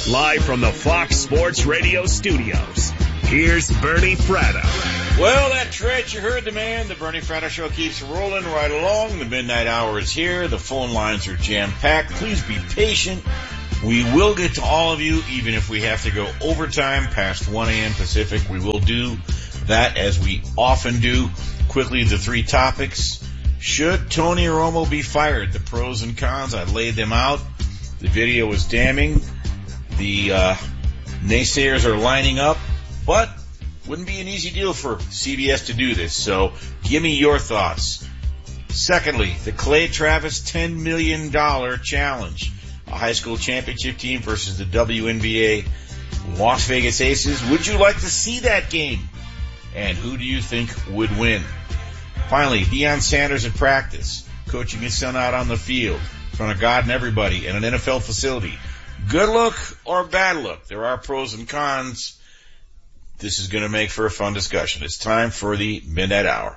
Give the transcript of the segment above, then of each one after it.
Live from the Fox Sports Radio studios, here's Bernie Fratto. Well, that's right. You heard the man. The Bernie Fratto Show keeps rolling right along. The midnight hour is here. The phone lines are jam-packed. Please be patient. We will get to all of you, even if we have to go overtime past 1 a.m. Pacific. We will do that as we often do. Quickly, the three topics. Should Tony Romo be fired? The pros and cons. I laid them out. The video was damning. The naysayers are lining up, but wouldn't be an easy deal for CBS to do this. So give me your thoughts. Secondly, the Clay Travis $10 million challenge. A high school championship team versus the WNBA Las Vegas Aces. Would you like to see that game? And who do you think would win? Finally, Deion Sanders at practice, coaching his son out on the field in front of God and everybody in an NFL facility. Good look or bad look? There are pros and cons. This is going to make for a fun discussion. It's time for the Midnight Hour.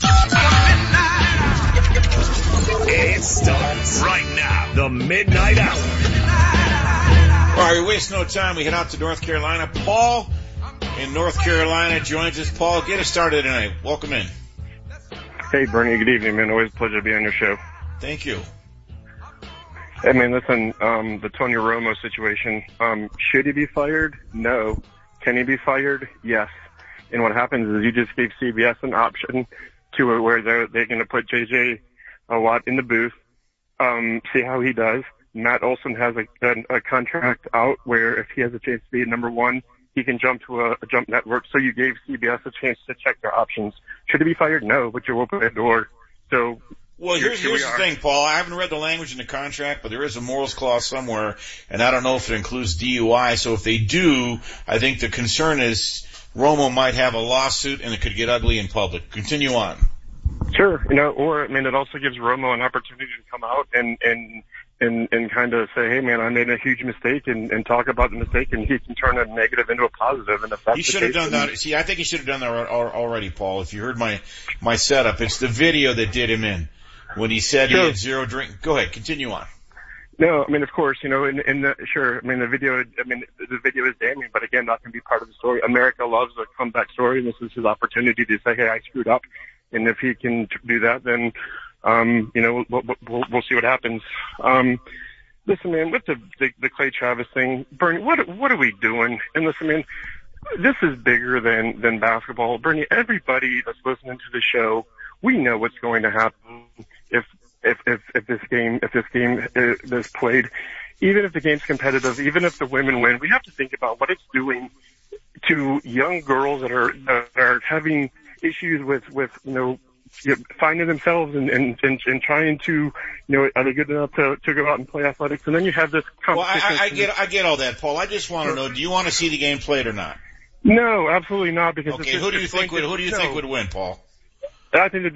It starts right now. The Midnight Hour. All right, we waste no time. We head out to North Carolina. Paul in North Carolina joins us. Paul, get us started tonight. Welcome in. Hey, Bernie. Good evening, man. Always a pleasure to be on your show. Thank you. Hey, man, listen, the Tony Romo situation, should he be fired? No. Can he be fired? Yes. And what happens is you just gave CBS an option to where they're going to put J.J. Watt in the booth, see how he does. Matt Olson has a contract out where if he has a chance to be number one, he can jump to a jump network. So you gave CBS a chance to check their options. Should he be fired? No, but you open the door. So. Well, here's the thing, Paul. I haven't read the language in the contract, but there is a morals clause somewhere, and I don't know if it includes DUI. So if they do, I think the concern is Romo might have a lawsuit, and it could get ugly in public. Continue on. Sure. Or, it also gives Romo an opportunity to come out and kind of say, hey, man, I made a huge mistake and talk about the mistake, and he can turn a negative into a positive. And if that's he should have done that. See, I think he should have done that already, Paul. If you heard my setup, it's the video that did him in. When he said he had zero drink. Go ahead, continue on. No, of course, the video is damning, but again, that can be part of the story. America loves a comeback story, and this is his opportunity to say, hey, I screwed up. And if he can do that, then, we'll see what happens. Listen, man, with the Clay Travis thing, Bernie, what are we doing? And listen, man, this is bigger than basketball. Bernie, everybody that's listening to the show, we know what's going to happen if this game is played. Even if the game's competitive, even if the women win, we have to think about what it's doing to young girls that are having issues with finding themselves and trying to, are they good enough to go out and play athletics? And then you have this competition. Well, I get all that, Paul. I just want to know, do you want to see the game played or not? No, absolutely not. Because okay, who do you think would win, Paul? I think the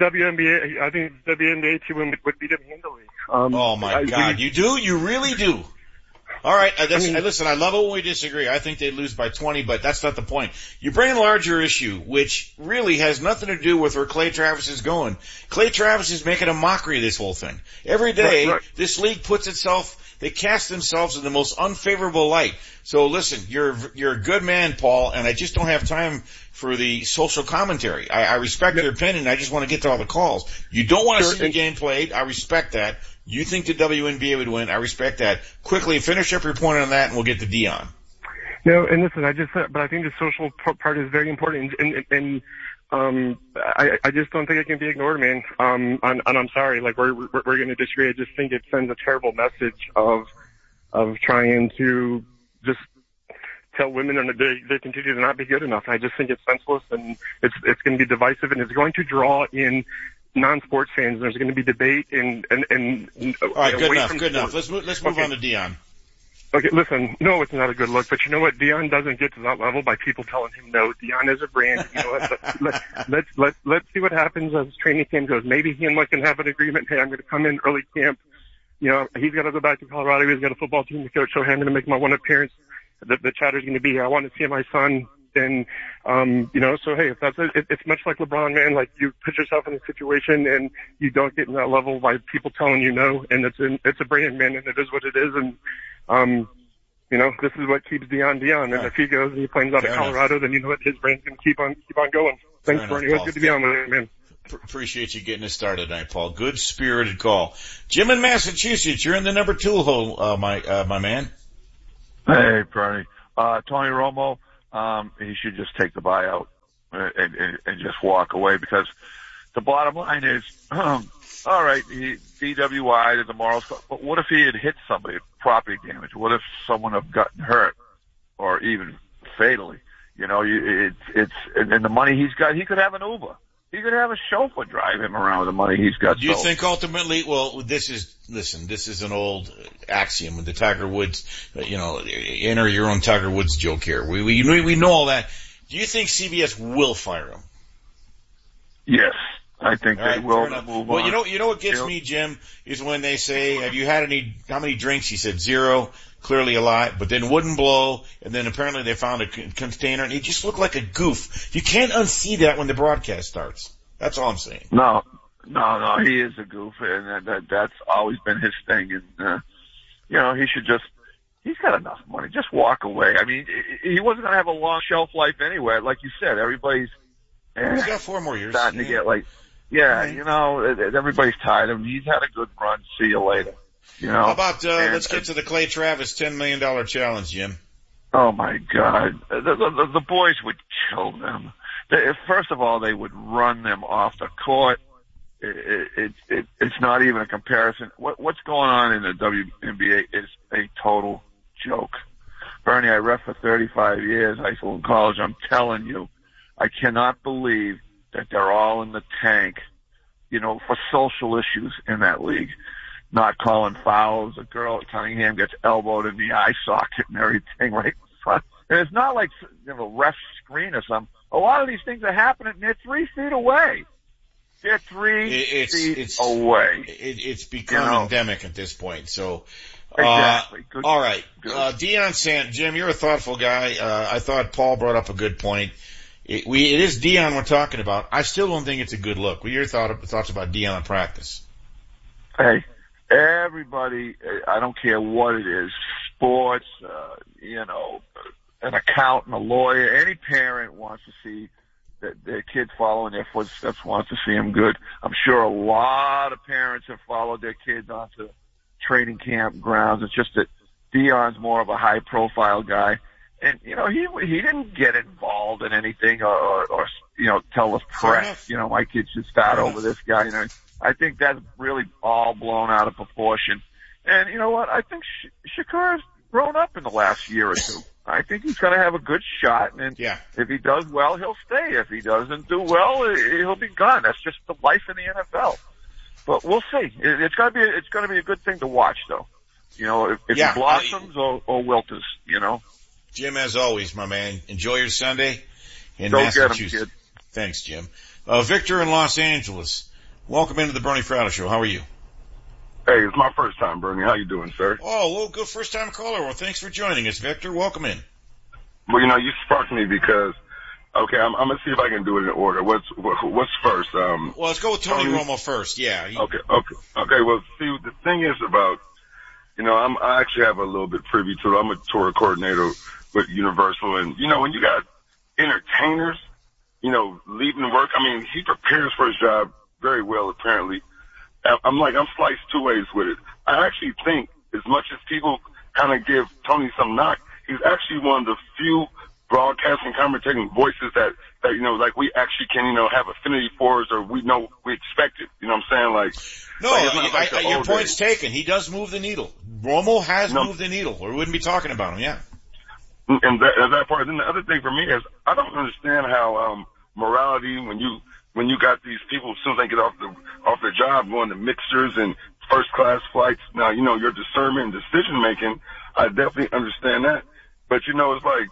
WNBA team would beat them handily. Oh my God, you do? You really do? All right, listen, I love it when we disagree. I think they'd lose by 20, but that's not the point. You bring a larger issue, which really has nothing to do with where Clay Travis is going. Clay Travis is making a mockery of this whole thing. Every day, right. This league they cast themselves in the most unfavorable light. So listen, you're a good man, Paul, and I just don't have time for the social commentary. I respect your opinion. I just want to get to all the calls. You don't want to see the game played. I respect that. You think the WNBA would win. I respect that. Quickly, finish up your point on that, and we'll get to Deion. No, and listen, but I think the social part is very important, and I just don't think it can be ignored, man. And I'm sorry, like we're going to disagree. I just think it sends a terrible message of trying to just tell women that they continue to not be good enough. I just think it's senseless, and it's going to be divisive, and it's going to draw in non-sports fans. There's going to be debate and all right, good enough. Let's move on to Deion. Okay, listen, no, it's not a good look, but you know what? Deion doesn't get to that level by people telling him no. Deion is a brand. You know what? Let's see what happens as training camp goes. Maybe he and Mike can have an agreement. Hey, I'm going to come in early camp. He's got to go back to Colorado. He's got a football team to coach. So hey, I'm going to make my one appearance. The chatter's going to be here. I want to see my son. And, so hey, if that's it, it's much like LeBron, man. Like you put yourself in a situation and you don't get in that level by people telling you no. And it's a brand, man, and it is what it is. And, You know, this is what keeps Deion. And if he goes and he plays out of Colorado, then you know what, his brain's going to keep on going. Thanks, Bernie. It was good to be on with you, man. Appreciate you getting us started tonight, Paul. Good spirited call. Jim in Massachusetts, you're in the number 2 hole, my man. Hey, Bernie. Tony Romo, he should just take the buyout and just walk away, because the bottom line is, all right, he DWI, there's a moral stuff, but what if he had hit somebody, property damage? What if someone had gotten hurt or even fatally? You know, and the money he's got, he could have an Uber. He could have a chauffeur drive him around with the money he's got. Do you think ultimately, well, this is an old axiom with the Tiger Woods, enter your own Tiger Woods joke here. We know all that. Do you think CBS will fire him? Yes. I think they will move on. Well, you know what gets me, Jim, is when they say, have you had how many drinks? He said 0, clearly a lie, but then wouldn't blow, and then apparently they found a container, and he just looked like a goof. You can't unsee that when the broadcast starts. That's all I'm saying. No, he is a goof, and that's always been his thing, and, he should he's got enough money. Just walk away. I mean, he wasn't going to have a long shelf life anyway. Like you said, everybody's he's got 4 more years. Starting to get everybody's tired of him. He's had a good run. See you later. How about, let's get to the Clay Travis $10 million challenge, Jim. Oh my God. The boys would kill them. First of all, they would run them off the court. It's not even a comparison. What's going on in the WNBA is a total joke. Bernie, I ref for 35 years, high school and college. I'm telling you, I cannot believe that they're all in the tank, for social issues in that league. Not calling fouls. A girl at Cunningham gets elbowed in the eye socket and everything right in front. And it's not like, ref screen or something. A lot of these things are happening, and they're 3 feet away. They're 3 feet away. It's become endemic at this point. So, exactly. All right. Deion Sanders, Jim, you're a thoughtful guy. I thought Paul brought up a good point. It is Deion we're talking about. I still don't think it's a good look. What are your thoughts about Deion in practice? Hey, everybody, I don't care what it is, sports, an accountant, a lawyer, any parent wants to see that their kid following their footsteps, wants to see them good. I'm sure a lot of parents have followed their kids onto training camp grounds. It's just that Deion's more of a high-profile guy. And, he didn't get involved in anything or tell the press, my kid should start over this guy. I think that's really all blown out of proportion. And you know what? I think Shakur's grown up in the last year or two. I think he's going to have a good shot. And if he does well, he'll stay. If he doesn't do well, he'll be gone. That's just the life in the NFL. But we'll see. It's going to be a good thing to watch, though. If he blossoms or wilters, Jim, as always, my man, enjoy your Sunday in Don't Massachusetts. Get him, kid. Thanks, Jim. Victor in Los Angeles. Welcome into the Bernie Fratto Show. How are you? Hey, it's my first time, Bernie. How you doing, sir? Oh, well, good first-time caller. Well, thanks for joining us, Victor. Welcome in. Well, you sparked me because, okay, I'm going to see if I can do it in order. What's first? Well, let's go with Tony Romo first. Yeah. Okay. Well, see, the thing is about, I actually have a little bit privy to it. I'm a tour coordinator with Universal, and, when you got entertainers, leaving work, he prepares for his job very well, apparently. I'm sliced 2 ways with it. I actually think, as much as people kind of give Tony some knock, he's actually one of the few broadcasting, commentating voices that like we actually can, have affinity for, or we expect it. You know what I'm saying? Your point's taken. He does move the needle. Romo has moved the needle, or we wouldn't be talking about him, yeah. And that part. Then the other thing for me is, I don't understand how, morality, when you got these people, as soon as they get off their job, going to mixers and first class flights. Now, your discernment and decision making, I definitely understand that. But it's like,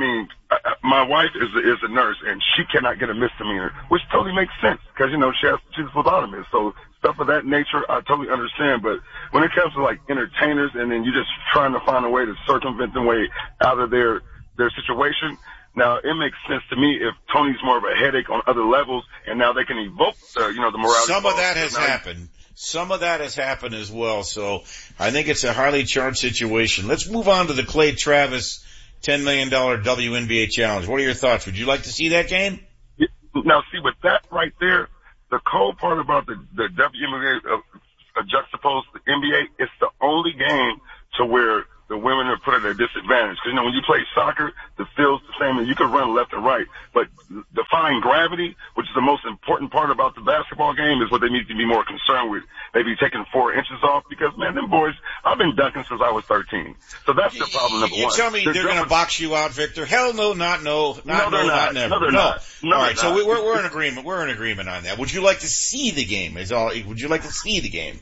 my wife is a nurse, and she cannot get a misdemeanor, which totally makes sense because she's phlebotomist. So stuff of that nature, I totally understand. But when it comes to like entertainers, and then you're just trying to find a way to circumvent the way out of their situation. Now, it makes sense to me if Tony's more of a headache on other levels, and now they can evoke the morality. Some of that has happened. some of that has happened as well. So I think it's a highly charged situation. Let's move on to the Clay Travis $10 million WNBA challenge. What are your thoughts? Would you like to see that game? Now, see, with that right there, the cold part about the WNBA juxtaposed to the NBA, it's the only game to where the women are put at a disadvantage. Because, when you play soccer, the field's the same, and you can run left and right. But defying gravity, which is the most important part about the basketball game, is what they need to be more concerned with. Maybe taking 4 inches off, because, man, them boys, I've been dunking since I was 13. So that's the problem, number one. You tell me they're going to box you out, Victor? Hell no, not no. Not never. No, they're not. No, all right, so we're in agreement. We're in agreement on that. Would you like to see the game? Would you like to see the game?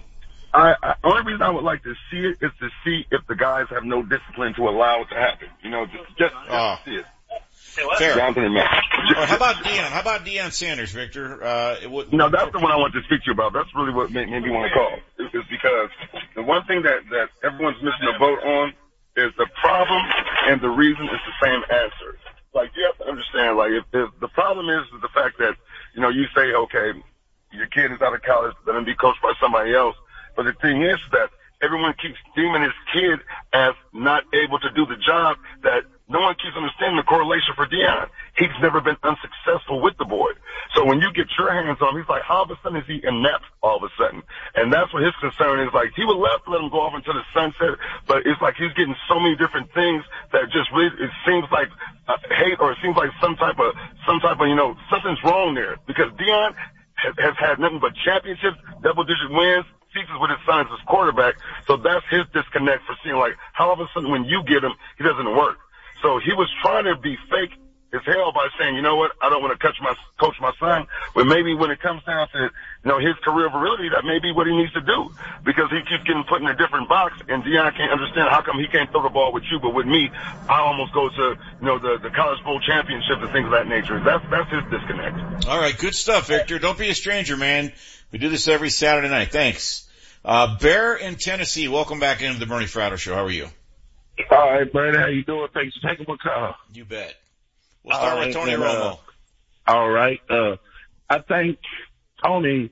Only reason I would like to see it is to see if the guys have no discipline to allow it to happen. Just see it. Fair. Down to the match. How about Deion? How about Deion Sanders, Victor? No, that's the one I want to speak to you about. That's really what made me want to call. Is because the one thing that everyone's missing a vote on is the problem and the reason is the same answer. Like, you have to understand, like, if the problem is the fact that, you say, okay, your kid is out of college, let him be coached by somebody else. But the thing is that everyone keeps deeming his kid as not able to do the job, that no one keeps understanding the correlation for Deion. He's never been unsuccessful with the boy. So when you get your hands on him, he's like, how of a sudden is he inept all of a sudden? And that's what his concern is. Like, he would love to let him go off into the sunset, but it's like he's getting so many different things that just really, it seems like hate, or it seems like some type of, something's wrong there. Because Deion has had nothing but championships, double-digit wins, seasons with his son as his quarterback. So that's his disconnect for seeing, like, how all of a sudden when you get him, he doesn't work. So he was trying to be fake as hell by saying, you know what, I don't want to coach my son. But maybe when it comes down to, his career virility, that may be what he needs to do. Because he keeps getting put in a different box, and Deion can't understand how come he can't throw the ball with you, but with me, I almost go to, the College Bowl championship and things of that nature. That's his disconnect. All right, good stuff, Victor. Don't be a stranger, man. We do this every Saturday night. Thanks. Bear in Tennessee, welcome back into the Bernie Fratto Show. How are you? All right, Bernie, how you doing? Thanks for taking my call. You bet. We'll start with Tony Romo. All right. I think Tony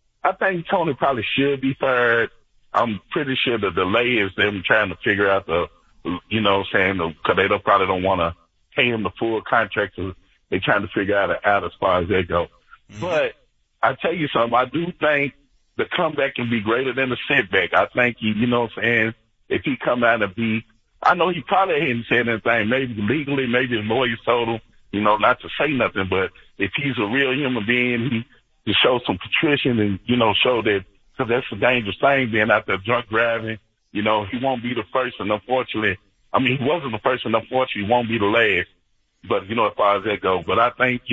probably should be fired. I'm pretty sure the delay is them trying to figure out because they probably don't want to pay him the full contract. So they're trying to figure out as far as they go. Mm-hmm. But I tell you something, I do think the comeback can be greater than the setback. I think if he come out and I know he probably hadn't said anything, maybe legally, maybe his lawyers told him, not to say nothing, but if he's a real human being, he show some contrition and, show that, because that's a dangerous thing, being out there drunk driving. He won't be the first, and unfortunately, he wasn't the first, and unfortunately, he won't be the last. But, as far as that goes. But I think,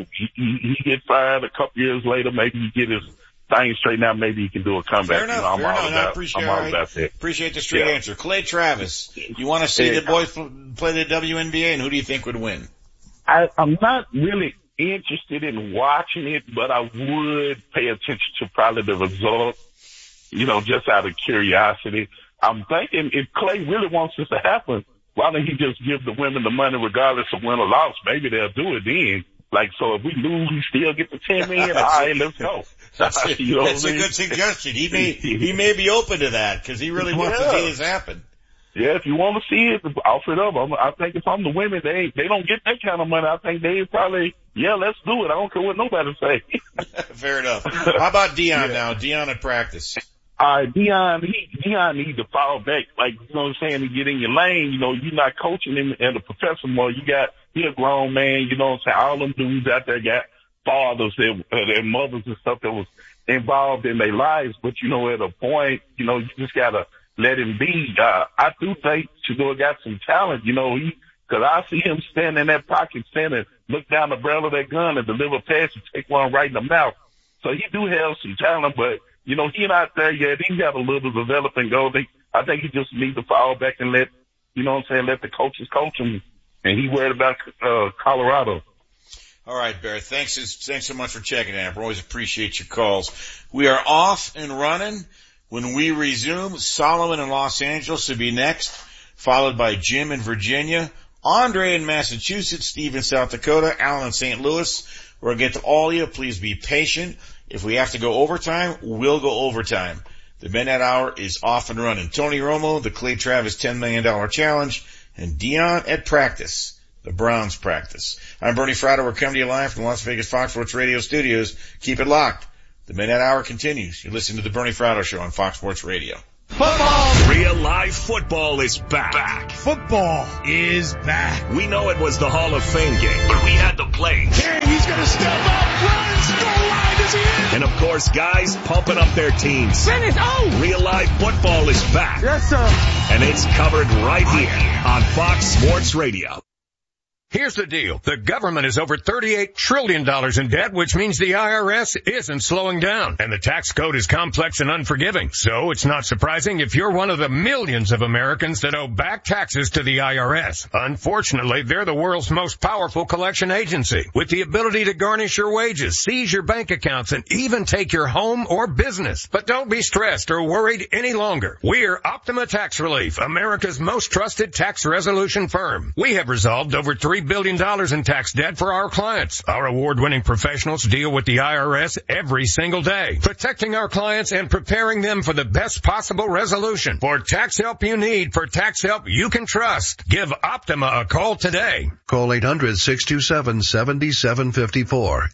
he get fired a couple years later, maybe he get his thing straightened out, maybe he can do a comeback. Fair enough. I appreciate the straight answer. Clay Travis, you want to see the boys play the WNBA, and who do you think would win? I'm not really interested in watching it, but I would pay attention to probably the result, just out of curiosity. I'm thinking if Clay really wants this to happen, why don't he just give the women the money regardless of win or loss? Maybe they'll do it then. Like, so if we lose, we still get the $10 million. All right, let's go. That's a good suggestion. He may be open to that because he really wants to see this happen. Yeah, if you want to see it, offer it up. I think if I'm the women, they don't get that kind of money. I think they probably, let's do it. I don't care what nobody say. Fair enough. How about Deion now? Deion at practice. Deion needs to fall back. Like, to get in your lane. You're not coaching him and the professor more. He a grown man, all them dudes out there got fathers, their mothers and stuff that was involved in their lives. But, at a point, you just gotta let him be. I do think Shedeur got some talent, cause I see him stand in that pocket, look down the barrel of that gun and deliver a pass and take one right in the mouth. So he do have some talent, but, he not there yet. He got a little developing go. I think he just needs to fall back and let the coaches coach him. And he worried about, Colorado. All right, Bear. Thanks so much for checking in. I always appreciate your calls. We are off and running. When we resume, Solomon in Los Angeles will be next, followed by Jim in Virginia, Andre in Massachusetts, Steve in South Dakota, Alan in St. Louis. We're going to get to all of you. Please be patient. If we have to go overtime, we'll go overtime. The Midnight Hour is off and running. Tony Romo, the Clay Travis $10 million challenge, and Dion at practice. The Browns practice. I'm Bernie Fratto. We're coming to you live from the Las Vegas Fox Sports Radio studios. Keep it locked. The Midnight Hour continues. You're listening to the Bernie Fratto Show on Fox Sports Radio. Football! Real live football is back. Football is back. We know it was the Hall of Fame game, but we had the plays. And he's going to step up, runs, goal line, is he in? And of course, guys pumping up their teams. Finish, Real live football is back. Yes, sir. And it's covered right here on Fox Sports Radio. Here's the deal. The government is over $38 trillion in debt, which means the IRS isn't slowing down. And the tax code is complex and unforgiving. So it's not surprising if you're one of the millions of Americans that owe back taxes to the IRS. Unfortunately, they're the world's most powerful collection agency, with the ability to garnish your wages, seize your bank accounts, and even take your home or business. But don't be stressed or worried any longer. We're Optima Tax Relief, America's most trusted tax resolution firm. We have resolved over $3 billion in tax debt for our clients. Our award-winning professionals deal with the IRS every single day, protecting our clients and preparing them for the best possible resolution. For tax help you need, for tax help you can trust, give Optima a call today. Call 800-627-7754.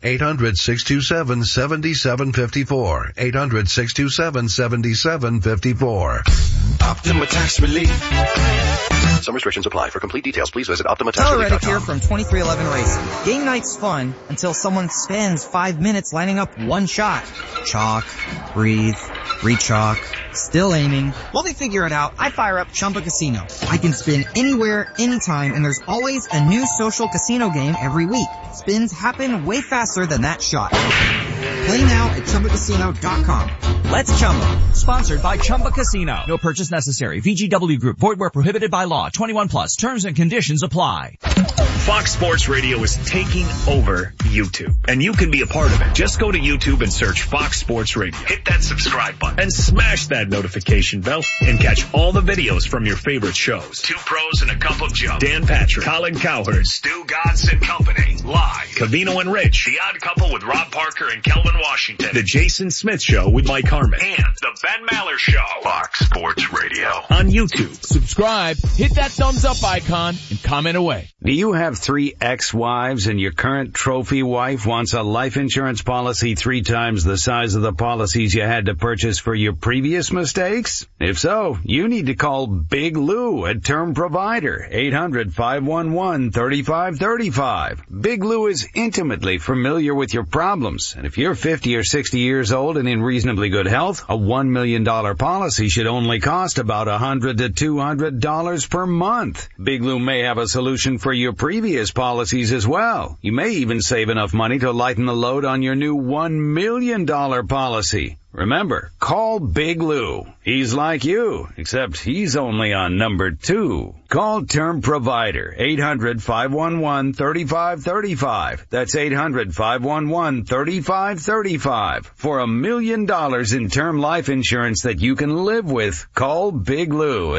800-627-7754. 800-627-7754. Optima Tax Relief. Some restrictions apply. For complete details, please visit OptimaTaxRelief.com. Tyler Reddick here from 2311 Racing. Game night's fun until someone spends 5 minutes lining up one shot. Chalk, breathe, re-chalk, still aiming. While they figure it out, I fire up Chumba Casino. I can spin anywhere, anytime, and there's always a new social casino game every week. Spins happen way faster than that shot. Play now at ChumbaCasino.com. Let's Chumba. Sponsored by Chumba Casino. No purchase necessary. VGW Group. Void where prohibited by law. 21 plus. Terms and conditions apply. Fox Sports Radio is taking over YouTube, and you can be a part of it. Just go to YouTube and search Fox Sports Radio. Hit that subscribe button and smash that notification bell and catch all the videos from your favorite shows. Two Pros and a Cup of Joe. Dan Patrick, Colin Cowherd, Stu Godson and Company. Live. Covino and Rich. The Odd Couple with Rob Parker and Kelvin Washington. The Jason Smith Show with Mike Harmon. And the Ben Maller Show. Fox Sports Radio. On YouTube. Subscribe, hit that thumbs up icon, and comment away. Do you have 3 ex-wives and your current trophy wife wants a life insurance policy 3 times the size of the policies you had to purchase for your previous mistakes? If so, you need to call Big Lou at Term Provider, 800-511-3535. Big Lou is intimately familiar with your problems, and if you're 50 or 60 years old and in reasonably good health, a $1 million policy should only cost about $100 to $200 per month. Big Lou may have a solution for your previous policies as well. You may even save enough money to lighten the load on your new $1 million policy. Remember, call Big Lou. He's like you, except he's only on number 2. Call Term Provider, 800-511-3535. That's 800-511-3535. For $1 million in term life insurance that you can live with, call Big Lou at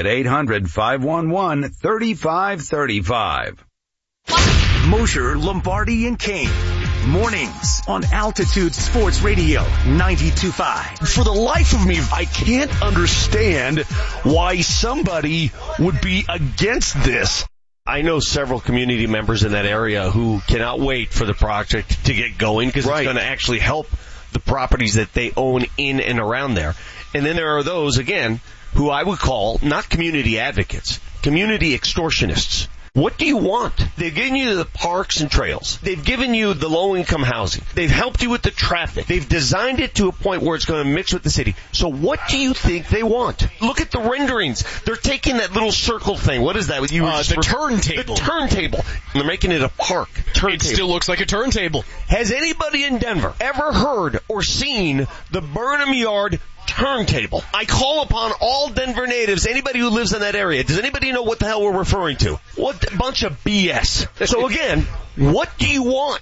800-511-3535. Mosher, Lombardi, and Kane. Mornings on Altitude Sports Radio 92.5. For the life of me, I can't understand why somebody would be against this. I know several community members in that area who cannot wait for the project to get going because it's going to actually help the properties that they own in and around there. And then there are those, again, who I would call not community advocates, community extortionists. What do you want? They've given you the parks and trails. They've given you the low-income housing. They've helped you with the traffic. They've designed it to a point where it's going to mix with the city. So what do you think they want? Look at the renderings. They're taking that little circle thing. What is that? The turntable. The turntable. They're making it a park. Turntable. It still looks like a turntable. Has anybody in Denver ever heard or seen the Burnham Yard turntable? I call upon all Denver natives, anybody who lives in that area. Does anybody know what the hell we're referring to? What a bunch of BS. So again, what do you want?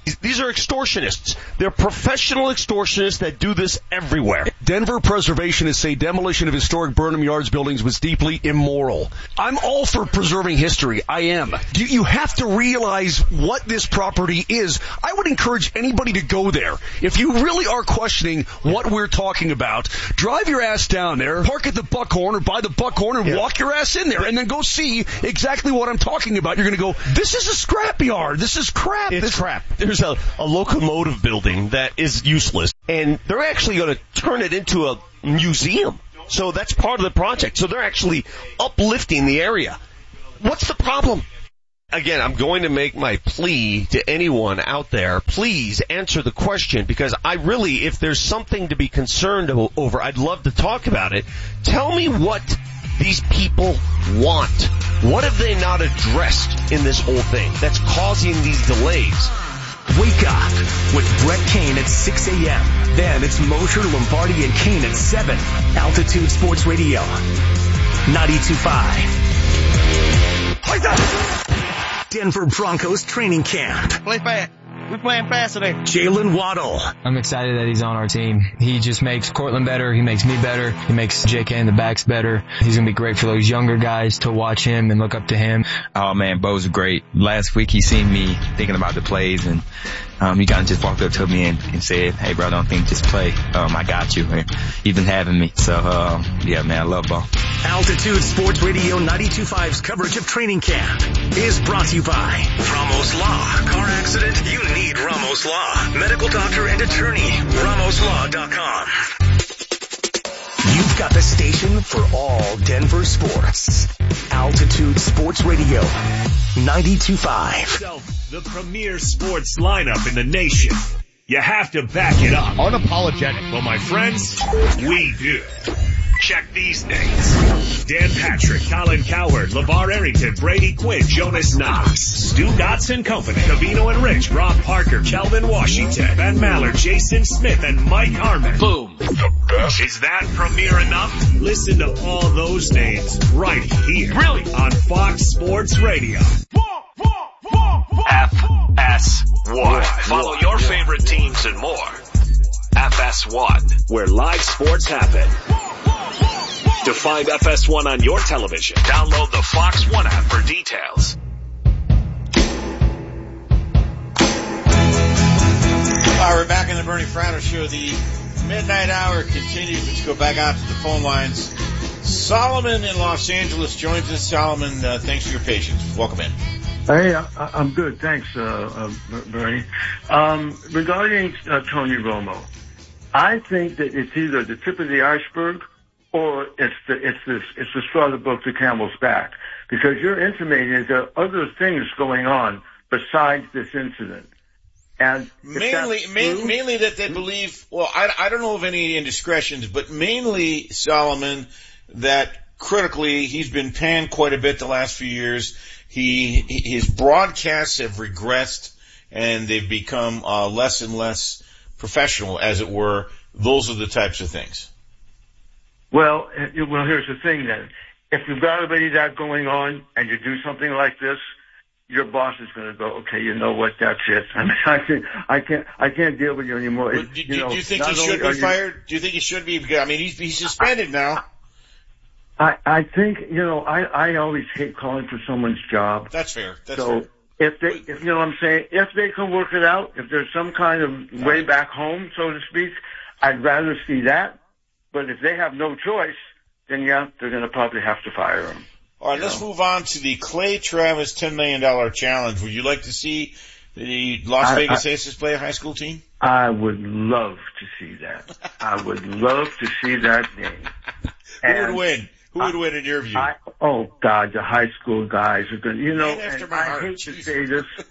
These are extortionists. They're professional extortionists that do this everywhere. Denver preservationists say demolition of historic Burnham Yards buildings was deeply immoral. I'm all for preserving history. I am. You have to realize what this property is. I would encourage anybody to go there. If you really are questioning what we're talking about, drive your ass down there, park at the Buckhorn or by the Buckhorn and walk your ass in there and then go see exactly what I'm talking about. You're going to go, this is a scrapyard. This is crap. It's crap. There's a locomotive building that is useless, and they're actually going to turn it into a museum. So that's part of the project. So they're actually uplifting the area. What's the problem? Again, I'm going to make my plea to anyone out there. Please answer the question, because I really, if there's something to be concerned over, I'd love to talk about it. Tell me what these people want. What have they not addressed in this whole thing that's causing these delays? Wake up with Brett Kane at 6 a.m. Then it's Mosher, Lombardi, and Kane at 7. Altitude Sports Radio, 92.5. Denver Broncos training camp. Play fast. We're playing fast today. Jalen Waddle. I'm excited that he's on our team. He just makes Cortland better. He makes me better. He makes JK and the backs better. He's going to be great for those younger guys to watch him and look up to him. Oh, man, Bo's great. Last week he seen me thinking about the plays, and he kind of just walked up to me and said, hey, bro, don't think, just play. I got you. He's been having me. So, yeah, man, I love Bo. Altitude Sports Radio 92.5's coverage of training camp is brought to you by Ramos Law. Car accident? You need Ramos Law. Medical doctor and attorney. RamosLaw.com. You've got the station for all Denver sports. Altitude Sports Radio 92.5. The premier sports lineup in the nation. You have to back it up. Unapologetic. Well, my friends, we do. Check these names. Dan Patrick, Colin Cowherd, LeVar Arrington, Brady Quinn, Jonas Knox, Stu Dotson Company, Cavino and Rich, Rob Parker, Kelvin Washington, Ben Maller, Jason Smith, and Mike Harmon. Boom. The best. Is that premier enough? Listen to all those names right here. Really? On Fox Sports Radio. FS1. Follow your favorite teams and more. FS1, where live sports happen. To find FS1 on your television, download the Fox One app for details. All right, we're back in the Bernie Fratto Show. The midnight hour continues. Let's go back out to the phone lines. Solomon in Los Angeles joins us. Solomon, thanks for your patience. Welcome in. Hey, I'm good. Thanks, Bernie. Regarding Tony Romo, I think that it's either the tip of the iceberg or it's the straw that broke the camel's back, because you're intimating that there are other things going on besides this incident. And mainly that they believe, well, I don't know of any indiscretions, but mainly, Solomon, that critically he's been panned quite a bit the last few years. His broadcasts have regressed and they've become less and less professional, as it were. Those are the types of things. Well, here's the thing then. If you've got already that going on and you do something like this, your boss is going to go, okay, you know what, that's it. I mean, I can't deal with you anymore. Do you think he should be fired? Do you think he should be? I mean, he's suspended now. I think, I always hate calling for someone's job. That's fair. If you know what I'm saying, if they can work it out, if there's some kind of way back home, so to speak, I'd rather see that. But if they have no choice, then yeah, they're going to probably have to fire him. All right, let's move on to the Clay Travis $10 million challenge. Would you like to see the Las Vegas Aces play a high school team? I would love to see that. I would love to see that game. Who would win? Who would win in your view? Oh God, the high school guys are going to, and I hate to say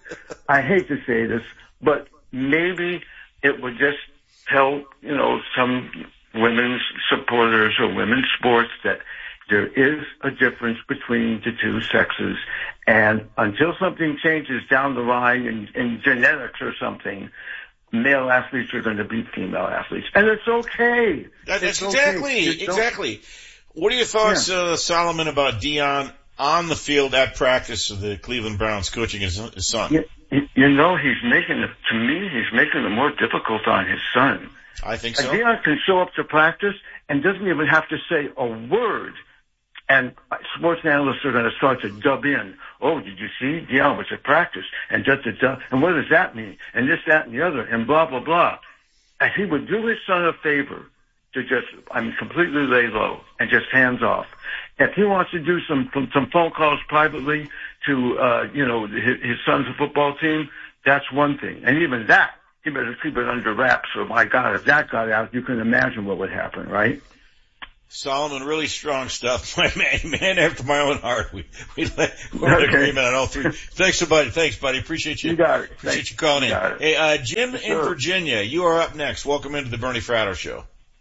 this, but maybe it would just tell, some women's supporters or women's sports that there is a difference between the two sexes. And until something changes down the line in genetics or something, male athletes are going to beat female athletes. And it's okay. Exactly. What are your thoughts, Solomon, about Deion on the field at practice of the Cleveland Browns coaching his son. You know, he's making it more difficult on his son. I think so. Deion can show up to practice and doesn't even have to say a word. And sports analysts are going to start to dub in. Oh, did you see? Deion was at practice. And and what does that mean? And this, that, and the other, and blah, blah, blah. And he would do his son a favor to completely lay low and just hands off. If he wants to do some phone calls privately to, his son's football team, that's one thing. And even that, he better keep it under wraps. So, my God, if that got out, you can imagine what would happen, right? Solomon, really strong stuff. My man after my own heart. We're in agreement on all three. Thanks, buddy. Appreciate you. You got it. Appreciate you calling in. Hey, Jim in Virginia, you are up next. Welcome into the Bernie Fratto Show.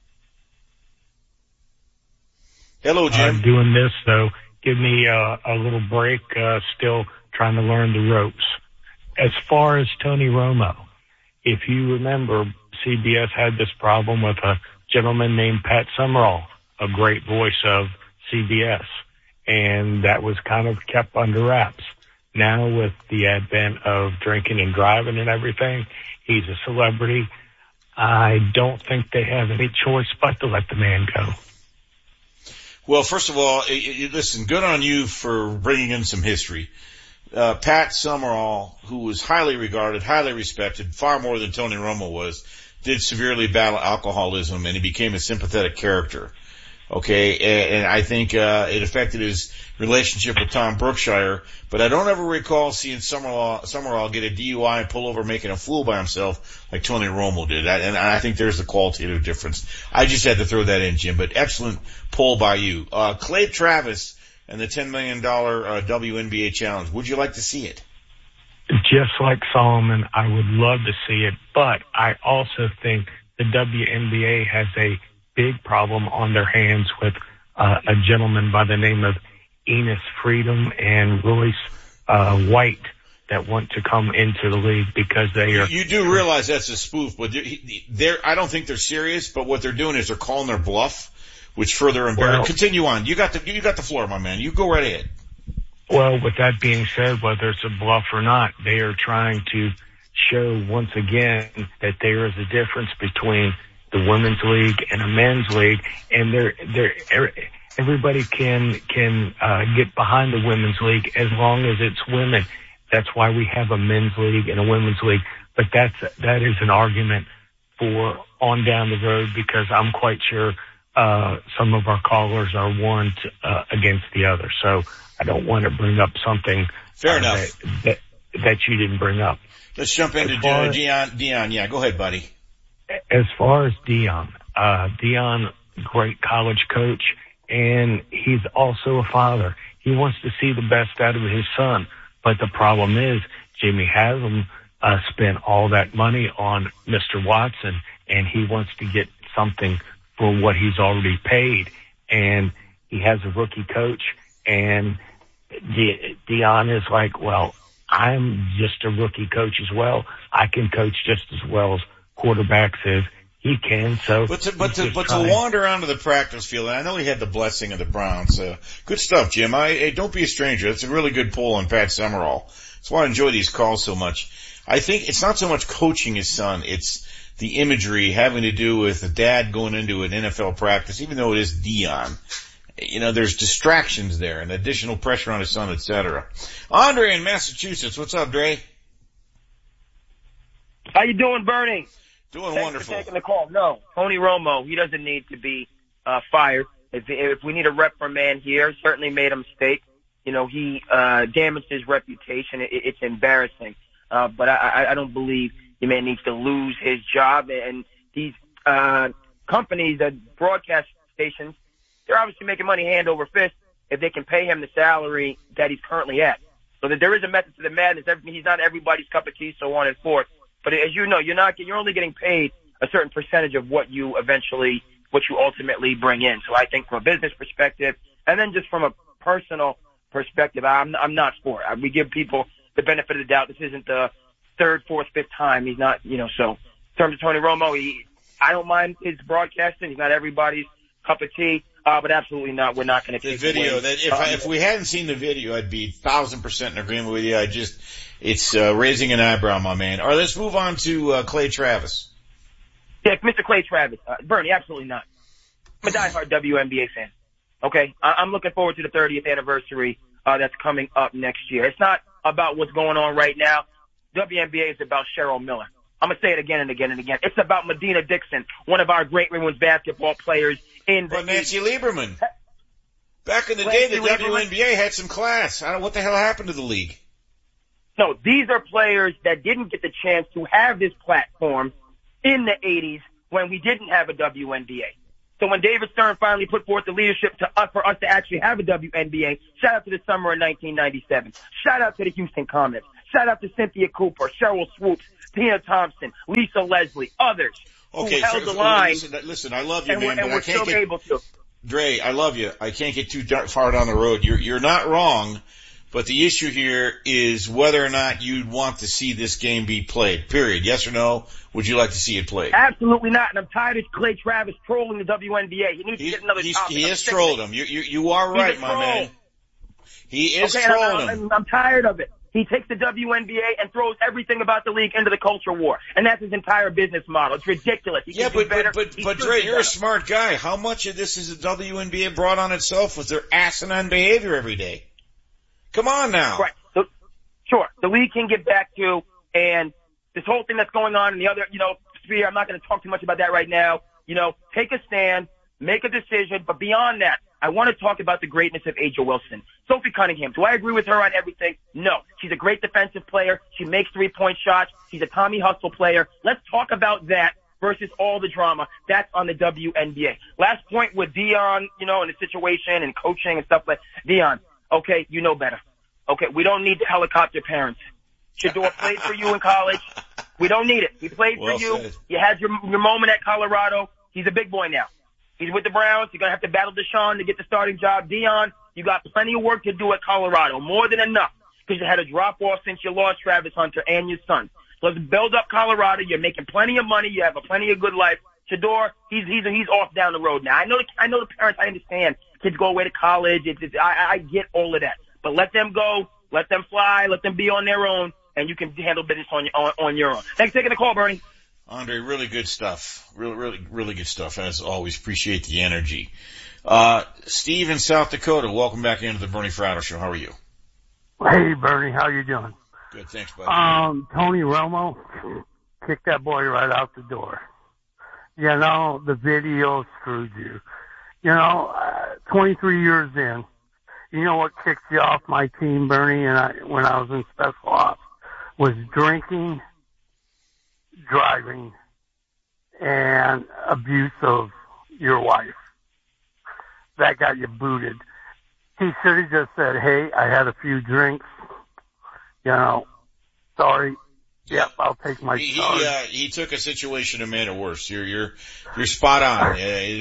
Hello, Jim. I'm doing this, though. Give me a little break. Still trying to learn the ropes. As far as Tony Romo, if you remember, CBS had this problem with a gentleman named Pat Summerall, a great voice of CBS, and that was kind of kept under wraps. Now with the advent of drinking and driving and everything, he's a celebrity. I don't think they have any choice but to let the man go. Well, first of all, listen, good on you for bringing in some history. Pat Summerall, who was highly regarded, highly respected, far more than Tony Romo was, did severely battle alcoholism, and he became a sympathetic character. Okay, and I think it affected his relationship with Tom Brookshire, but I don't ever recall seeing Summerall get a DUI and pull over making a fool by himself like Tony Romo did. And I think there's the qualitative difference. I just had to throw that in, Jim, but excellent poll by you. Clay Travis and the $10 million WNBA challenge. Would you like to see it? Just like Solomon, I would love to see it, but I also think the WNBA has a big problem on their hands with a gentleman by the name of Enos Freedom and Royce White that want to come into the league because they are... You do realize that's a spoof, but I don't think they're serious, but what they're doing is they're calling their bluff, which further embarrasses... Well, continue on. You got the floor, my man. You go right ahead. Well, with that being said, whether it's a bluff or not, they are trying to show once again that there is a difference between the women's league and a men's league, and everybody can get behind the women's league as long as it's women. That's why we have a men's league and a women's league. But that is an argument for on down the road, because I'm quite sure some of our callers are one against the other. So I don't want to bring up something fair enough that you didn't bring up. Let's jump into Deion. Yeah, go ahead, buddy. As far as Deion, great college coach, and he's also a father. He wants to see the best out of his son. But the problem is Jimmy Haslam spent all that money on Mr. Watson, and he wants to get something for what he's already paid. And he has a rookie coach, and Deion is like, well, I'm just a rookie coach as well. I can coach just as well as quarterbacks as he can. So, but to wander onto the practice field, and I know he had the blessing of the Browns. Good stuff, Jim. Hey, don't be a stranger. That's a really good poll on Pat Summerall. That's why I enjoy these calls so much. I think it's not so much coaching his son. It's the imagery having to do with the dad going into an NFL practice, even though it is Deion. You know, there's distractions there and additional pressure on his son, etc. Andre in Massachusetts. What's up, Dre? How you doing, Bernie? Doing Thanks wonderful. For taking the call. No, Tony Romo, he doesn't need to be fired. If we need a reprimand here, certainly made a mistake. You know, he damaged his reputation. It's embarrassing. But I don't believe the man needs to lose his job. And these companies, the broadcast stations, they're obviously making money hand over fist if they can pay him the salary that he's currently at. So that there is a method to the madness. He's not everybody's cup of tea, so on and forth. But as you know, you're only getting paid a certain percentage of what you ultimately bring in. So I think from a business perspective, and then just from a personal perspective, I'm not for it. We give people the benefit of the doubt. This isn't the third, fourth, fifth time. He's not, so in terms of Tony Romo, I don't mind his broadcasting. He's not everybody's cup of tea. But absolutely not. We're not going to the take video. away. If we hadn't seen the video, I'd be 1,000% in agreement with you. It's raising an eyebrow, my man. All right, let's move on to Clay Travis. Yeah, Mr. Clay Travis. Bernie, absolutely not. I'm a diehard WNBA fan. Okay? I'm looking forward to the 30th anniversary that's coming up next year. It's not about what's going on right now. WNBA is about Cheryl Miller. I'm going to say it again and again and again. It's about Medina Dixon, one of our great women's basketball players in the Nancy Lieberman. Back in the day, the WNBA had some class. I don't know what the hell happened to the league. No, these are players that didn't get the chance to have this platform in the 80s when we didn't have a WNBA. So when David Stern finally put forth the leadership for us to actually have a WNBA, shout out to the summer of 1997. Shout out to the Houston Comets. Shout out to Cynthia Cooper, Cheryl Swoops, Tina Thompson, Lisa Leslie, others who held the line. Listen, I love you, man, and we're still able to. Dre, I love you. I can't get too far down the road. You're not wrong, but the issue here is whether or not you'd want to see this game be played. Period. Yes or no? Would you like to see it played? Absolutely not. And I'm tired of Clay Travis trolling the WNBA. He needs to get another topic. He has trolled him. You are right, my man. He is trolling him. I'm tired of it. He takes the WNBA and throws everything about the league into the culture war. And that's his entire business model. It's ridiculous. But Dre, you're a smart guy. How much of this is the WNBA brought on itself with their asinine behavior every day? Come on now. Right. So, sure. The league can get back to, and this whole thing that's going on in the other, sphere, I'm not going to talk too much about that right now. Take a stand, make a decision, but beyond that, I want to talk about the greatness of A'ja Wilson. Sophie Cunningham, do I agree with her on everything? No. She's a great defensive player. She makes three-point shots. She's a Tommy Hustle player. Let's talk about that versus all the drama. That's on the WNBA. Last point with Dion, and the situation and coaching and stuff like Dion. Okay, you know better. Okay, we don't need the helicopter parents. Shador played for you in college. We don't need it. He played for you. Said. You had your moment at Colorado. He's a big boy now. He's with the Browns. You're going to have to battle Deshaun to get the starting job. Dion, you got plenty of work to do at Colorado. More than enough. Because you had a drop-off since you lost Travis Hunter and your son. So let's build up Colorado. You're making plenty of money. You have a plenty of good life. Shador, he's off down the road now. I know the parents, I understand. Kids go away to college. I get all of that. But let them go. Let them fly. Let them be on their own. And you can handle business on your own. Thanks for taking the call, Bernie. Andre, really good stuff. Really good stuff. As always, appreciate the energy. Steve in South Dakota, welcome back into the Bernie Fratto Show. How are you? Hey, Bernie, how you doing? Good, thanks, buddy. Tony Romo kicked that boy right out the door. The video screwed you. 23 years in, you know what kicked you off my team, Bernie, when I was in special ops, was drinking, driving, and abuse of your wife. That got you booted. He should have just said, hey, I had a few drinks. Sorry. Yep, I'll take my charge. He took a situation and made it worse. You're spot on.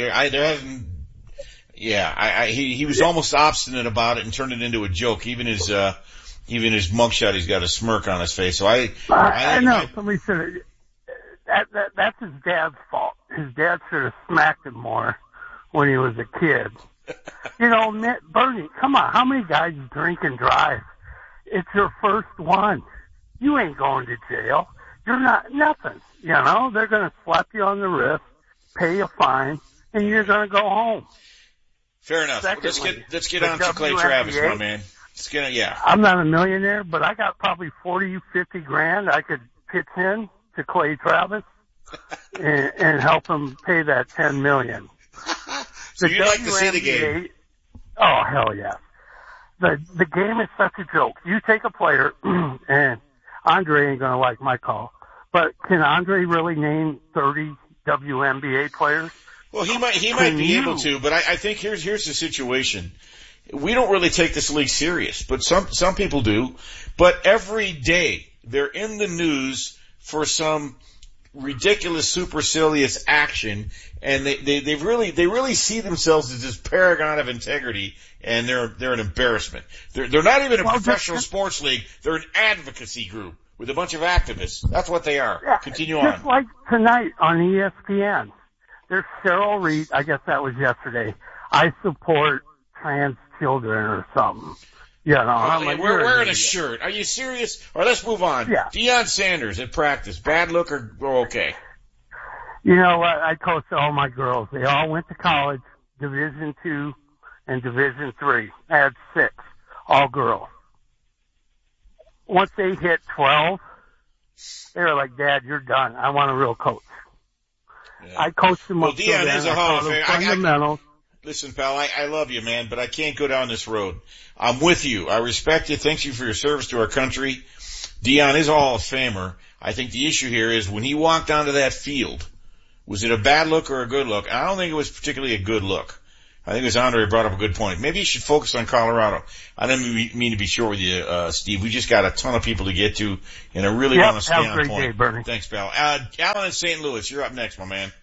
He was almost obstinate about it and turned it into a joke. Even his mugshot, he's got a smirk on his face. So I know. Somebody should have, that's his dad's fault. His dad should have smacked him more when he was a kid. Bernie, come on. How many guys drink and drive? It's your first one. You ain't going to jail. You're not nothing. They're going to slap you on the wrist, pay a fine, and you're going to go home. Fair enough. Secondly, let's get on to Clay Travis, my man. I'm not a millionaire, but I got probably 40, 50 grand I could pitch in to Clay Travis and help him pay that $10 million. So you'd like to see the game? Oh, hell yeah. The game is such a joke. You take a player, and Andre ain't going to like my call, but can Andre really name 30 WNBA players? Well, he might be able to, but I think here's the situation. We don't really take this league serious, but some people do. But every day they're in the news for some ridiculous, supercilious action, and they really see themselves as this paragon of integrity, and they're an embarrassment. They're not even a professional sports league. They're an advocacy group with a bunch of activists. That's what they are. Yeah, Continue on. Just like tonight on ESPN. There's Cheryl Reed. I guess that was yesterday. I support trans children or something. You know, I'm like, we're wearing a shirt. Are you serious? Or let's move on. Yeah. Deion Sanders at practice. Bad look or okay? You know what? I coached all my girls. They all went to college, Division II and Division III. I had 6, all girls. Once they hit 12, they were like, Dad, you're done. I want a real coach. Yeah. I coached them up. Deion is a Hall of Fame. Fundamentals. Listen, pal, I love you, man, but I can't go down this road. I'm with you. I respect you. Thank you for your service to our country. Deion is a Hall of Famer. I think the issue here is when he walked onto that field, was it a bad look or a good look? I don't think it was particularly a good look. I think as Andre brought up a good point. Maybe you should focus on Colorado. I didn't mean to be short with you, Steve. We just got a ton of people to get to, and I really want to stay on point. Have a great day, Bernie. Thanks, pal. Alan in St. Louis, you're up next, my man.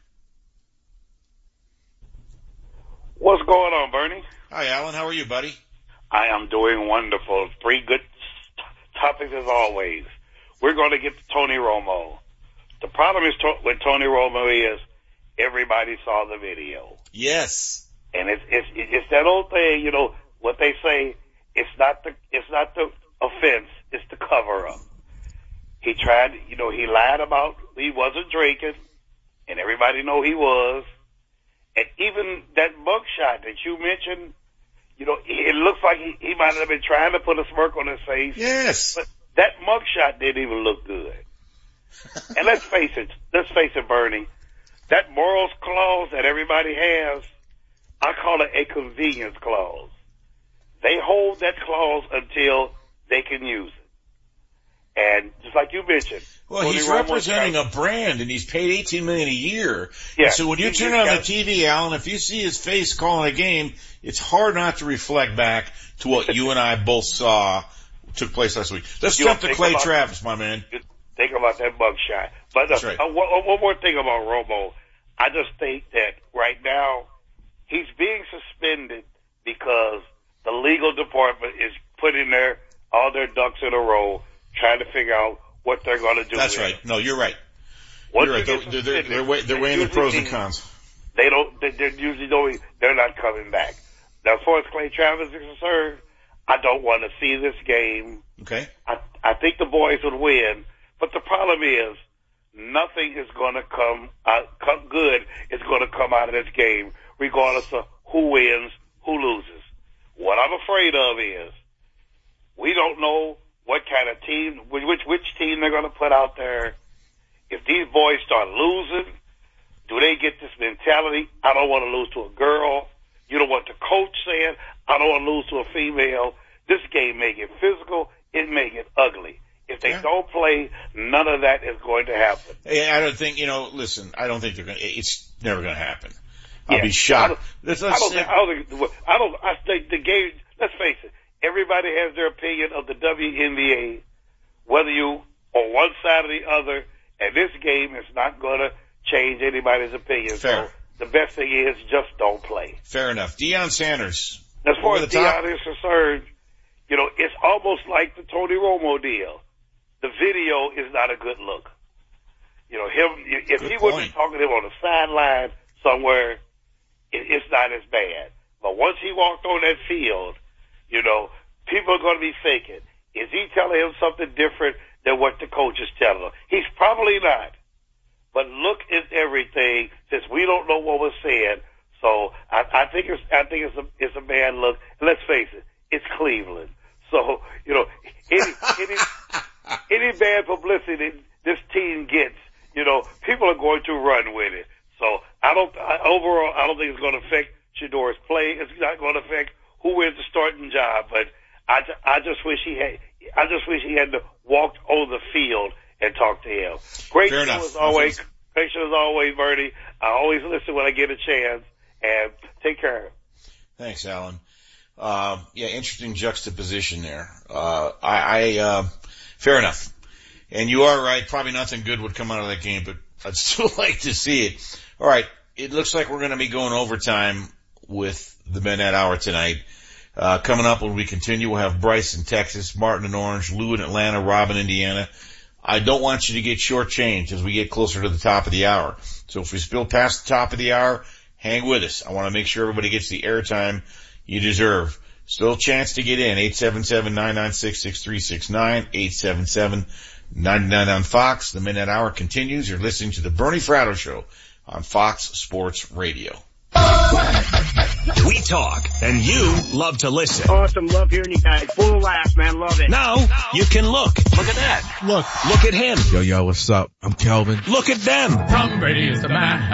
What's going on, Bernie? Hi, Alan. How are you, buddy? I am doing wonderful. 3 good topics as always. We're going to get to Tony Romo. The problem is with Tony Romo is everybody saw the video. Yes. And it's that old thing, you know, what they say, it's not the offense, it's the cover up. He tried, you know, he lied about he wasn't drinking, and everybody know he was. And even that mugshot that you mentioned, you know, it looks like he might have been trying to put a smirk on his face. Yes. But that mugshot didn't even look good. And let's face it, Bernie, that morals clause that everybody has, I call it a convenience clause. They hold that clause until they can use it. And just like you mentioned. Well, he's representing a brand, and he's paid $18 million a year. Yeah. And so when you turn on the TV, Alan, if you see his face calling a game, it's hard not to reflect back to what you and I both saw took place last week. Let's jump to Clay Travis, my man. Think about that mugshot. But That's right. One more thing about Romo. I just think that right now he's being suspended because the legal department is putting all their ducks in a row, trying to figure out what they're going to do. That's right. No, you're right. You're right. They're weighing the pros and cons. They're not coming back. Now, as far as Clay Travis is concerned, I don't want to see this game. Okay. I think the boys would win, but the problem is nothing is going to come good is going to come out of this game, regardless of who wins, who loses. What I'm afraid of is we don't know what kind of team, which team they're going to put out there. If these boys start losing, do they get this mentality? I don't want to lose to a girl. You don't want the coach saying, I don't want to lose to a female. This game may get physical. It may get ugly. If they don't play, none of that is going to happen. I don't think, listen, I don't think it's never going to happen. I'll be shocked. I think the game, let's face it, everybody has their opinion of the WNBA, whether you on one side or the other, and this game is not going to change anybody's opinion. Fair. So the best thing is just don't play. Fair enough. Deion Sanders. As far as Deion is concerned, it's almost like the Tony Romo deal. The video is not a good look. If he wasn't talking to him on the sideline somewhere, it's not as bad. But once he walked on that field, people are going to be thinking, is he telling him something different than what the coach is telling him? He's probably not. But look at everything, since we don't know what was said. So I think it's a bad look. And let's face it, it's Cleveland. So, any bad publicity this team gets, people are going to run with it. So overall, I don't think it's going to affect Shedeur's play. It's not going to affect who wins the starting job. But I just wish he had to walk on the field and talk to him. Great show as always. Great show as always, Bernie. I always listen when I get a chance. And take care. Thanks, Alan. Interesting juxtaposition there. Fair enough. And you are right. Probably nothing good would come out of that game, but I'd still like to see it. All right. It looks like we're going to be going overtime with the Midnight Hour tonight. Coming up when we continue, we'll have Bryce in Texas, Martin in Orange, Lou in Atlanta, Rob in Indiana. I don't want you to get shortchanged as we get closer to the top of the hour. So if we spill past the top of the hour, hang with us. I want to make sure everybody gets the airtime you deserve. Still a chance to get in. 877-996-6369, 877-99 on Fox. The Midnight Hour continues. You're listening to the Bernie Fratto Show on Fox Sports Radio. We talk, and you love to listen. Awesome. Love hearing you guys. Full of laughs, man. Love it. Now, you can look. Look at that. Look at him. Yo, what's up? I'm Kelvin. Look at them. Tom Brady is the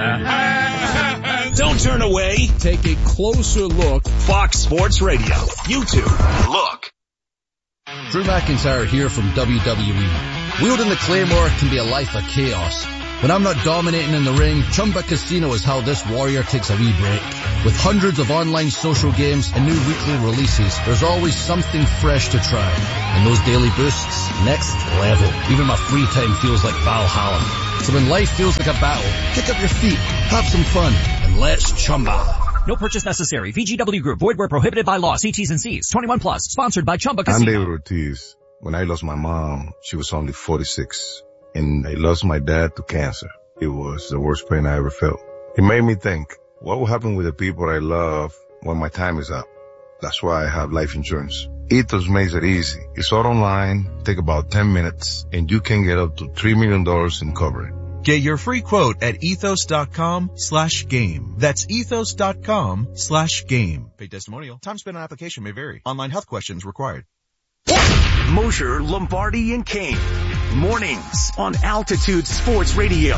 man. Don't turn away. Take a closer look. Fox Sports Radio. YouTube. Look. Drew McIntyre here from WWE. Wielding the Claymore can be a life of chaos. When I'm not dominating in the ring, Chumba Casino is how this warrior takes a wee break. With hundreds of online social games and new weekly releases, there's always something fresh to try. And those daily boosts, next level. Even my free time feels like Valhalla. So when life feels like a battle, kick up your feet, have some fun, and let's Chumba. No purchase necessary. VGW Group. Void where prohibited by law. See T's and C's. 21 plus. Sponsored by Chumba Casino. I'm David Ortiz. When I lost my mom, she was only 46. And I lost my dad to cancer. It was the worst pain I ever felt. It made me think, what will happen with the people I love when my time is up? That's why I have life insurance. Ethos makes it easy. It's all online, take about 10 minutes, and you can get up to $3 million in coverage. Get your free quote at ethos.com/game. That's ethos.com/game. Paid testimonial. Time spent on application may vary. Online health questions required. Mosher, Lombardi, and Kane. Mornings on Altitude Sports Radio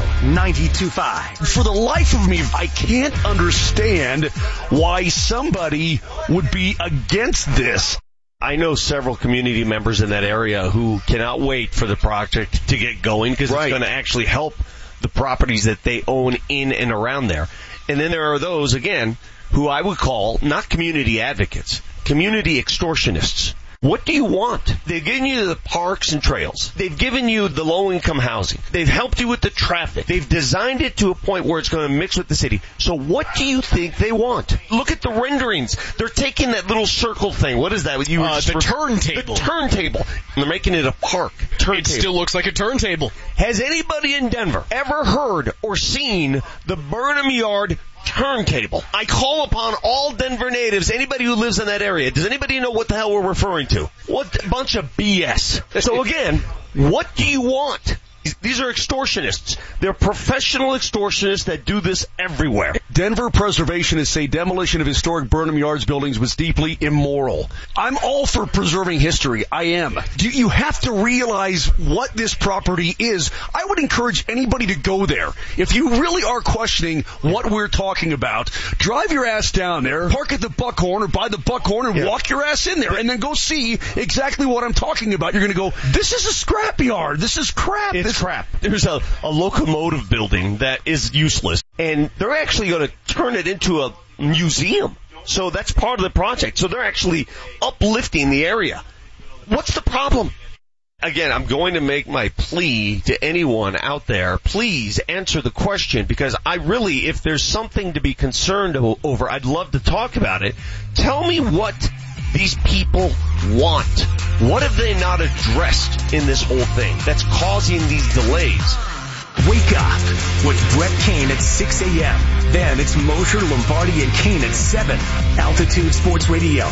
92.5. For the life of me, I can't understand why somebody would be against this. I know several community members in that area who cannot wait for the project to get going because it's going to actually help the properties that they own in and around there. And then there are those, again, who I would call not community advocates, community extortionists. What do you want? They've given you the parks and trails. They've given you the low-income housing. They've helped you with the traffic. They've designed it to a point where it's going to mix with the city. So what do you think they want? Look at the renderings. They're taking that little circle thing. What is that? The turntable. The turntable. They're making it a park. It still looks like a turntable. Has anybody in Denver ever heard or seen the Burnham Yard turntable? I call upon all Denver natives, anybody who lives in that area. Does anybody know what the hell we're referring to? What bunch of BS. So again, what do you want? These are extortionists. They're professional extortionists that do this everywhere. Denver preservationists say demolition of historic Burnham Yards buildings was deeply immoral. I'm all for preserving history. I am. You have to realize what this property is. I would encourage anybody to go there. If you really are questioning what we're talking about, drive your ass down there, park at the Buckhorn or by the Buckhorn and walk your ass in there and then go see exactly what I'm talking about. You're going to go, this is a scrap yard. This is crap. It's crap. There's a locomotive building that is useless, and they're actually going to turn it into a museum. So that's part of the project. So they're actually uplifting the area. What's the problem? Again, I'm going to make my plea to anyone out there. Please answer the question, because I really, if there's something to be concerned over, I'd love to talk about it. Tell me what these people want. What have they not addressed in this whole thing that's causing these delays? Wake up with Brett Kane at 6 a.m. Then it's Mosher, Lombardi, and Kane at 7. Altitude Sports Radio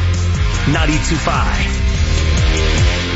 92.5.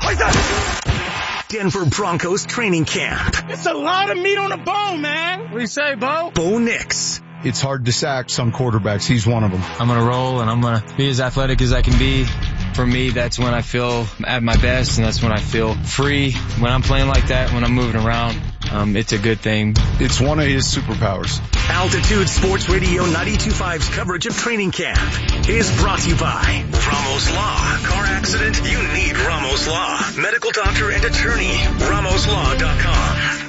Denver Broncos training camp. It's a lot of meat on the bone, man. What do you say, Bo? Bo Nix. It's hard to sack some quarterbacks. He's one of them. I'm going to roll, and I'm going to be as athletic as I can be. For me, that's when I feel at my best, and that's when I feel free. When I'm playing like that, when I'm moving around, it's a good thing. It's one of his superpowers. Altitude Sports Radio 92.5's coverage of training camp is brought to you by Ramos Law. Car accident? You need Ramos Law. Medical doctor and attorney. RamosLaw.com.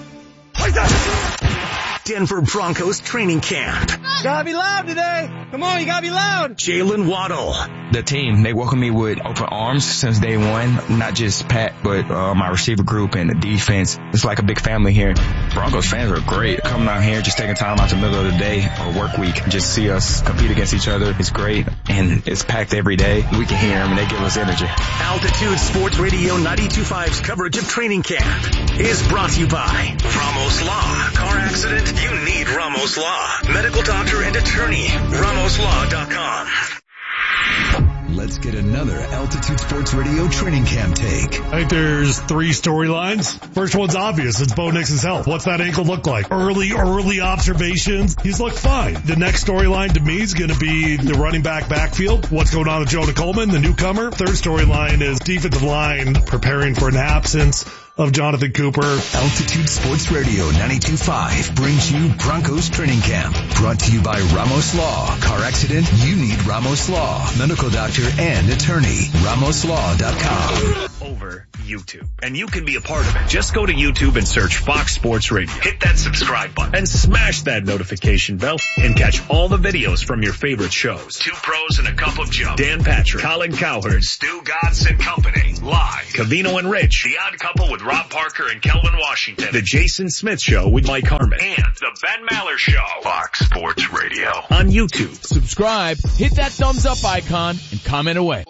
Denver Broncos training camp. Gotta be loud today. Come on, you gotta be loud. Jalen Waddle. The team, they welcome me with open arms since day one. Not just Pat, but my receiver group and the defense. It's like a big family here. Broncos fans are great. Coming out here, just taking time out the middle of the day or work week, just see us compete against each other. It's great, and it's packed every day. We can hear them, and they give us energy. Altitude Sports Radio 92.5's coverage of training camp is brought to you by Ramos Law. Car accident? you need Ramos Law. Medical doctor and attorney. RamosLaw.com. Let's get another Altitude Sports Radio training camp take. I think there's 3 storylines. First one's obvious. It's Bo Nix's health. What's that ankle look like? Early observations. He's looked fine. The next storyline to me is going to be the running backfield. What's going on with Jonah Coleman, the newcomer? Third storyline is defensive line preparing for an absence of Jonathan Cooper. Altitude Sports Radio 92.5 brings you Broncos Training Camp. Brought to you by Ramos Law. Car accident? You need Ramos Law. Medical doctor and attorney. RamosLaw.com. Over YouTube. And you can be a part of it. Just go to YouTube and search Fox Sports Radio. Hit that subscribe button and smash that notification bell and catch all the videos from your favorite shows. 2 Pros and a Cup of Joe. Dan Patrick, Colin Cowherd, Stu Godson Company. Live. Covino and Rich. The Odd Couple with Rob Parker and Kelvin Washington. The Jason Smith Show with Mike Harmon. And the Ben Maller Show. Fox Sports Radio. On YouTube. Subscribe, hit that thumbs up icon, and comment away.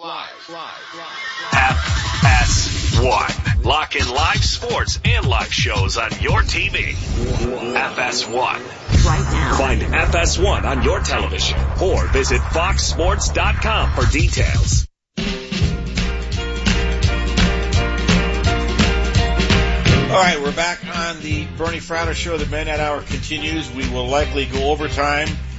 FS1. Lock in live sports and live shows on your TV. FS1. Right now. Find FS1 on your television or visit foxsports.com for details. All right, we're back on the Bernie Fratto Show. The Midnight Hour continues. We will likely go overtime